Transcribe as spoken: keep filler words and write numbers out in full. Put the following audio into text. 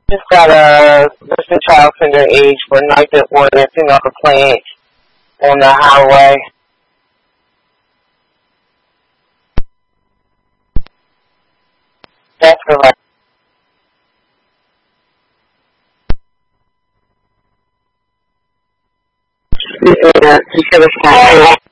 Just got a listed child under age for night that witnessing a complaint on the highway. That's correct. Yeah, you should have